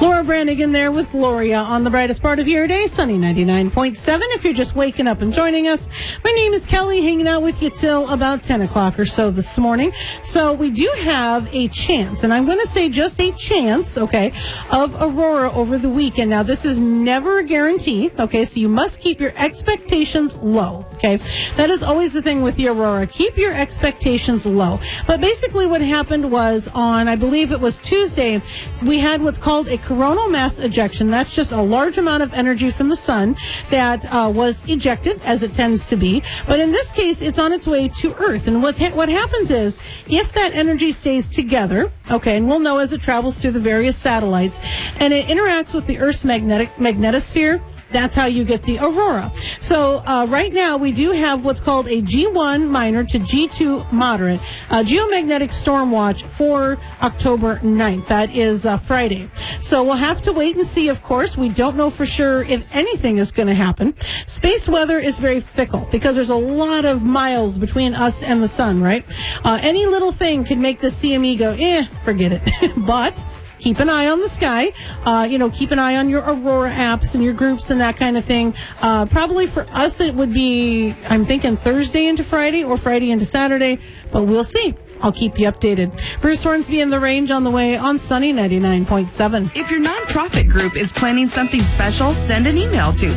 Laura Branigan there with Gloria on the brightest part of your day, Sunny 99.7. If you're just waking up and joining us, my name is Kelly, hanging out with you till about 10 o'clock or so this morning. So we do have a chance, and I'm going to say just a chance, okay, of aurora over the weekend. Now, this is never a guarantee, okay, so you must keep your expectations low, okay? That is always the thing with the aurora. Keep your expectations low. But basically what happened was on, I believe it was Tuesday, we had what's called a coronal mass ejection. That's just a large amount of energy from the sun that was ejected, as it tends to be. But in this case, it's on its way to Earth. And what happens is, if that energy stays together, okay, and we'll know as it travels through the various satellites, and it interacts with the Earth's magnetosphere, that's how you get the aurora. So right now we do have what's called a G1 minor to G2 moderate geomagnetic storm watch for October 9th. That is Friday. So we'll have to wait and see, of course. We don't know for sure if anything is going to happen. Space weather is very fickle because there's a lot of miles between us and the sun, right? Any little thing could make the CME go, forget it. But keep an eye on the sky. Keep an eye on your Aurora apps and your groups and that kind of thing. Probably for us, it would be, I'm thinking Thursday into Friday or Friday into Saturday, but we'll see. I'll keep you updated. Bruce Hornsby in the Range on the way on Sunny 99.7. If your nonprofit group is planning something special, send an email to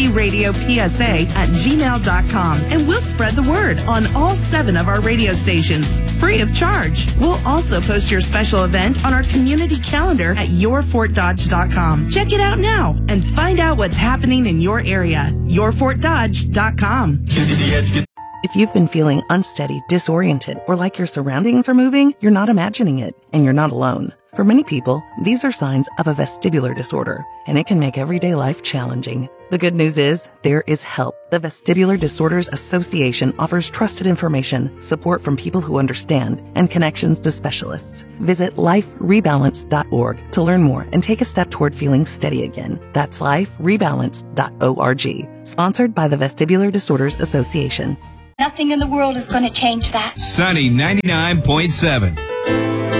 fdradiopsa@gmail.com and we'll spread the word on all 7 of our radio stations, free of charge. We'll also post your special event on our community calendar at yourfortdodge.com. Check it out now and find out what's happening in your area. yourfortdodge.com. If you've been feeling unsteady, disoriented, or like your surroundings are moving, you're not imagining it, and you're not alone. For many people, these are signs of a vestibular disorder, and it can make everyday life challenging. The good news is, there is help. The Vestibular Disorders Association offers trusted information, support from people who understand, and connections to specialists. Visit liferebalance.org to learn more and take a step toward feeling steady again. That's liferebalance.org. Sponsored by the Vestibular Disorders Association. Nothing in the world is going to change that. Sunny 99.7.